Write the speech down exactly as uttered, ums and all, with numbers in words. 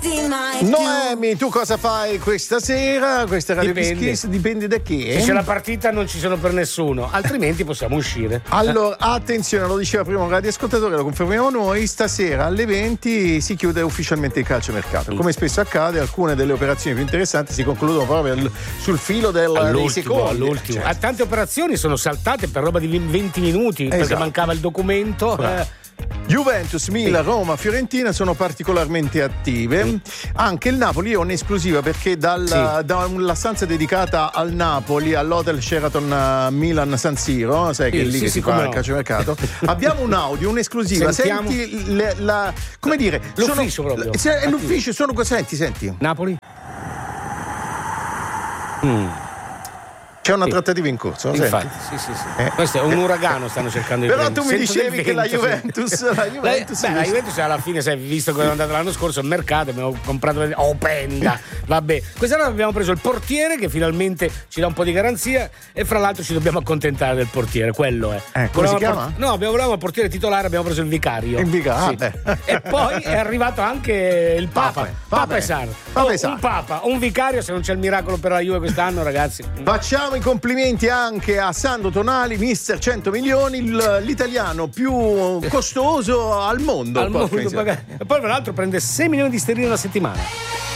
Noemi, tu cosa fai questa sera? Questa Radio Dipende. Kiss dipende da che? Se c'è la partita non ci sono per nessuno, altrimenti possiamo uscire. Allora, attenzione, lo diceva prima un radioascoltatore, lo confermiamo noi, stasera alle venti si chiude ufficialmente il calciomercato. Come spesso accade, alcune delle operazioni più interessanti si concludono proprio al- sul filo del, dei All'ultimo, secondi. all'ultimo. Cioè, Ah, tante operazioni sono saltate per roba di venti minuti perché Esatto. mancava il documento. Bravo. Eh, Juventus, Milan, Roma, Fiorentina sono particolarmente attive. Anche il Napoli è un'esclusiva perché dal- Sì. dalla stanza dedicata al Napoli, all'hotel Sheraton eh, Milan San Siro, sai che Sì, è lì sì, che sì, si come fa no. il calciomercato, abbiamo un audio, un'esclusiva. Sentiamo. Senti le- la, come dire, L'ufficio sono, proprio. se- è l'ufficio, sono senti, senti. Napoli? C'è una Sì. trattativa in corso, lo senti? Infatti, sì, sì, sì. Eh. Questo è un uragano, stanno cercando di Però prendere. tu mi Sento dicevi del che la vento, sì. Juventus, la Juventus, beh, la Juventus alla fine, sai, visto come è andato l'anno scorso al mercato, abbiamo comprato Openda. Vabbè, quest'anno abbiamo preso il portiere che finalmente ci dà un po' di garanzia e fra l'altro ci dobbiamo accontentare del portiere, quello è. Eh, come si Volevamo chiama? por- no, abbiamo volevamo il portiere titolare, abbiamo preso il vicario. Il vicario, Sì. ah, beh. E poi è arrivato anche il Papa. Papa, Papa, Papa. e Sar. Papa Oh, e Sar. un Papa, un vicario, se non c'è il miracolo per la Juve quest'anno, ragazzi. Facciamo i complimenti anche a Sandro Tonali, mister cento milioni, il- l'italiano più costoso al mondo. Al porca mondo, miseria. magari. E poi tra l'altro prende sei milioni di sterline alla settimana.